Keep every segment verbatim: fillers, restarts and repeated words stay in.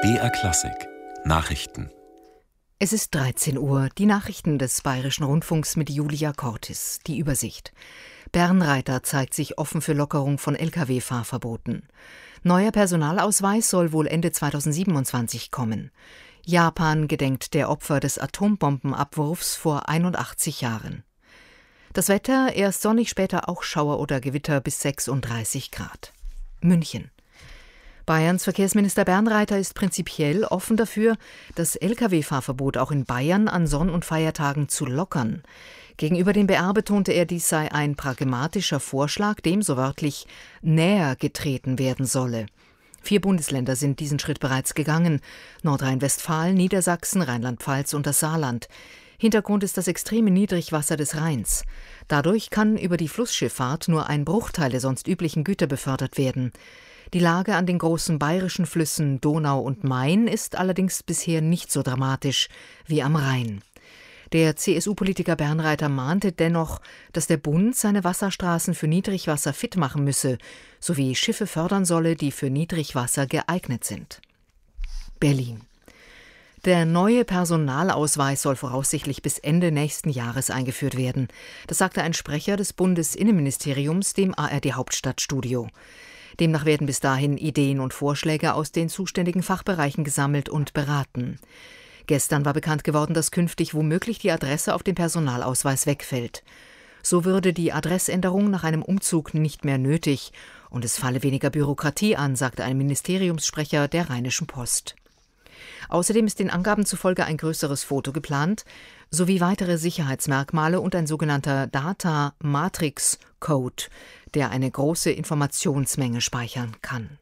B R Klassik Nachrichten. Es ist dreizehn Uhr, die Nachrichten des Bayerischen Rundfunks mit Julia Cortis, die Übersicht. Bernreiter zeigt sich offen für Lockerung von L K W-Fahrverboten. Neuer Personalausweis soll wohl Ende zweitausendsiebenundzwanzig kommen. Japan gedenkt der Opfer des Atombombenabwurfs vor einundachtzig Jahren. Das Wetter, erst sonnig, später auch Schauer oder Gewitter bis sechsunddreißig Grad. München. Bayerns Verkehrsminister Bernreiter ist prinzipiell offen dafür, das L K W-Fahrverbot auch in Bayern an Sonn- und Feiertagen zu lockern. Gegenüber dem B R betonte er, dies sei ein pragmatischer Vorschlag, dem so wörtlich näher getreten werden solle. Vier Bundesländer sind diesen Schritt bereits gegangen: Nordrhein-Westfalen, Niedersachsen, Rheinland-Pfalz und das Saarland. Hintergrund ist das extreme Niedrigwasser des Rheins. Dadurch kann über die Flussschifffahrt nur ein Bruchteil der sonst üblichen Güter befördert werden. Die Lage an den großen bayerischen Flüssen Donau und Main ist allerdings bisher nicht so dramatisch wie am Rhein. Der C S U-Politiker Bernreiter mahnte dennoch, dass der Bund seine Wasserstraßen für Niedrigwasser fit machen müsse, sowie Schiffe fördern solle, die für Niedrigwasser geeignet sind. Berlin. Der neue Personalausweis soll voraussichtlich bis Ende nächsten Jahres eingeführt werden. Das sagte ein Sprecher des Bundesinnenministeriums dem A R D-Hauptstadtstudio. Demnach werden bis dahin Ideen und Vorschläge aus den zuständigen Fachbereichen gesammelt und beraten. Gestern war bekannt geworden, dass künftig womöglich die Adresse auf dem Personalausweis wegfällt. So würde die Adressänderung nach einem Umzug nicht mehr nötig und es falle weniger Bürokratie an, sagte ein Ministeriumssprecher der Rheinischen Post. Außerdem ist den Angaben zufolge ein größeres Foto geplant, sowie weitere Sicherheitsmerkmale und ein sogenannter Data Matrix Code, der eine große Informationsmenge speichern kann.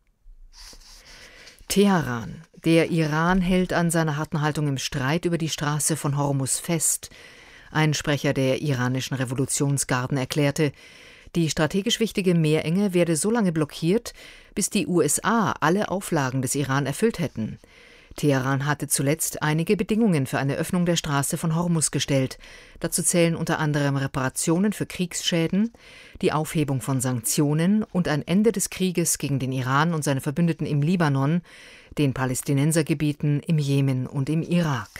Teheran. Der Iran hält an seiner harten Haltung im Streit über die Straße von Hormuz fest. Ein Sprecher der iranischen Revolutionsgarden erklärte, die strategisch wichtige Meerenge werde so lange blockiert, bis die U S A alle Auflagen des Iran erfüllt hätten. Teheran hatte zuletzt einige Bedingungen für eine Öffnung der Straße von Hormuz gestellt. Dazu zählen unter anderem Reparationen für Kriegsschäden, die Aufhebung von Sanktionen und ein Ende des Krieges gegen den Iran und seine Verbündeten im Libanon, den Palästinensergebieten, im Jemen und im Irak.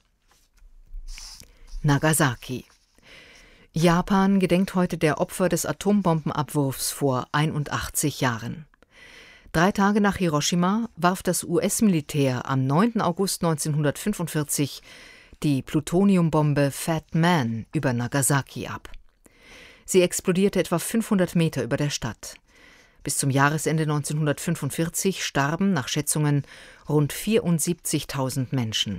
Nagasaki. Japan gedenkt heute der Opfer des Atombombenabwurfs vor einundachtzig Jahren. Drei Tage nach Hiroshima warf das U S-Militär am neunten August neunzehnhundertfünfundvierzig die Plutoniumbombe Fat Man über Nagasaki ab. Sie explodierte etwa fünfhundert Meter über der Stadt. Bis zum Jahresende neunzehnhundertfünfundvierzig starben nach Schätzungen rund vierundsiebzigtausend Menschen.